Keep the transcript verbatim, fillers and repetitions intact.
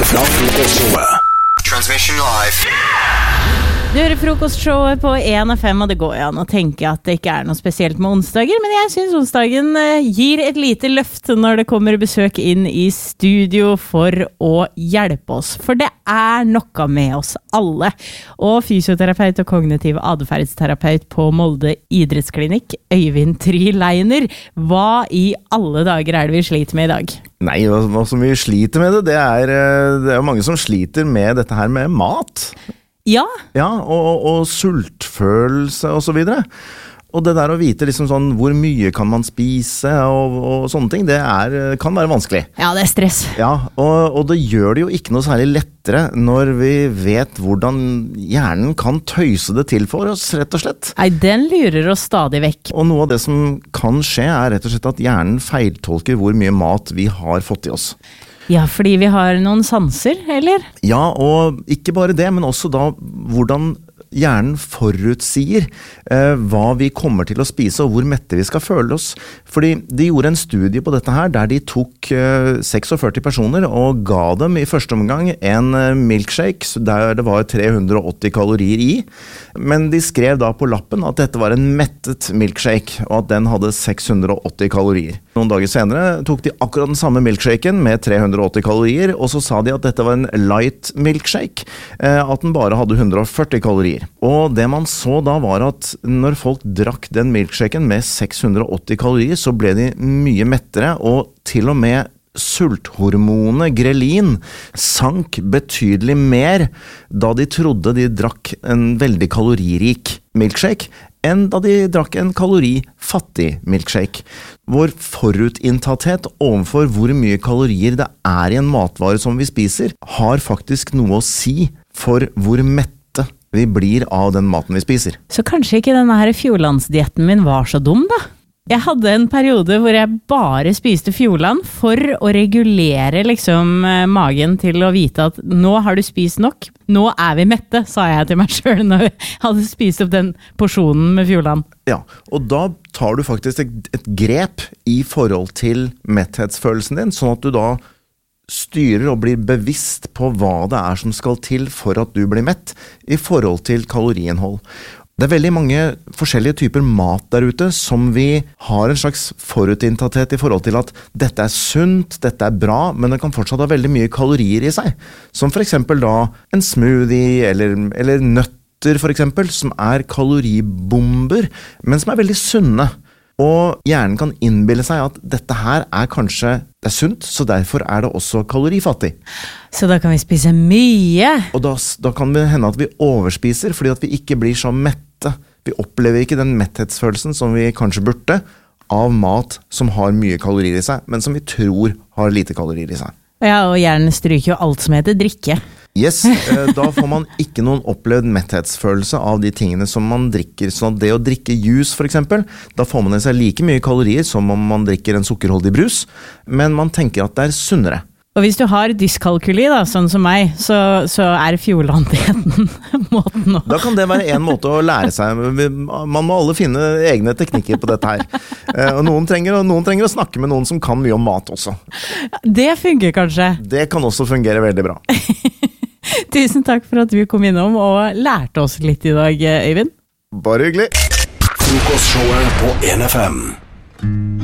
fra frokostshowet. Transmission live. Du hører frokostshowet på en F M, og det går jo an å tenke at det ikke er noe spesielt med onsdager, men jeg synes onsdagen gir et lite løft når det kommer besøk inn i studio for å hjelpe oss. For det er noe med oss alle. Og fysioterapeut og kognitiv adferdsterapeut på Molde idrettsklinikk, Øyvind Trileiner, hva i alle dager er det vi sliter med i dag? Nei, hva som vi sliter med det, det er, det er jo mange som sliter med dette her med mat. Ja. Ja, og, og sultfølelse og så videre. Og det der å vite liksom sånn, hvor mye kan man spise og, og sånne ting, det er, kan være vanskelig. Ja, det er stress. Ja, og, og det gjør det jo ikke noe særlig lettere når vi vet hvordan hjernen kan tøyse det til for oss, rett og slett. Nei, den lurer oss stadig vekk. Og noe av det som kan skje er rett og slett at hjernen feiltolker hvor mye mat vi har fått i oss. Ja, fordi vi har noen sanser, eller? Ja, og ikke bare det, men også da hvordan hjernen forutsier eh, hva vi kommer til å spise og hvor mette vi skal føle oss. Fordi de gjorde en studie på dette her, der de tok eh, førtiseks personer og ga dem i første omgang en eh, milkshake, der det var tre hundre og åtti kalorier i. Men de skrev da på lappen at dette var en mettet milkshake, og at den hadde seks hundre og åtti kalorier. Noen dager senere tok de akkurat den samme milkshaken med tre hundre og åtti kalorier, og så sa de at dette var en light milkshake, eh, at den bare hadde hundre og førti kalorier. Og det man så da var at når folk drakk den milkshaken med seks hundre og åtti kalorier, så ble de mye mettere, og til og med sulthormonet grelin sank betydelig mer da de trodde de drakk en veldig kaloririk milkshake, enn da de drakk en kalorifattig milkshake. Vår forutinntatthet overfor hvor mye kalorier det er i en matvare som vi spiser, har faktisk noe å si for hvor mette vi blir av den maten vi spiser. Så kanskje ikke denne her fjordlandsdietten min var så dum da? Jeg hadde en periode hvor jeg bare spiste fjordland for å regulere liksom magen til å vite at nå har du spist nok, nå er vi mette, sa jeg til meg selv når jeg hadde spist opp den porsjonen med fjordland. Ja, og da tar du faktisk et, et grep i forhold til metthetsfølelsen din, sånn at du da styrer og blir bevisst på hva det er som skal til for at du blir mett i forhold til kaloriinnhold. Det er veldig mange forskjellige typer mat der ute som vi har en slags forutinntatthet i forhold til at dette er sunt, dette er bra, men det kan fortsatt ha veldig mye kalorier i seg. Som for eksempel da en smoothie eller, eller nøtter for eksempel, som er kaloribomber, men som er veldig sunne. Og hjernen kan innbille seg at dette her er kanskje det er sunt, så derfor er det også kalorifattig. Så da kan vi spise mye. Og da, da kan det hende at vi overspiser, fordi at vi ikke blir så mette. Vi opplever ikke den metthetsfølelsen som vi kanskje burde av mat som har mye kalorier i seg, men som vi tror har lite kalorier i seg. Ja, og hjernen stryker jo alt som heter drikke. Yes, da får man ikke noen opplevd metthetsfølelse av de tingene som man drikker. Sånn at det å drikke juice for eksempel, da får man i seg like mye kalorier som om man drikker en sukkerholdig brus, men man tenker at det er sunnere. Og hvis du har dyskalkuli da, sånn som meg, så, så er fjordlandigheten måten å... Da kan det være en måte å lære seg. Man må alle finne egne teknikker på dette her. Og noen trenger, og noen trenger å snakke med noen som kan mye om mat også. Det fungerer kanskje. Det kan også fungere veldig bra. Tusen takk for at du kom innom og lærte oss litt i dag, Øyvind. Bare hyggelig. Frokostshowet på en F M.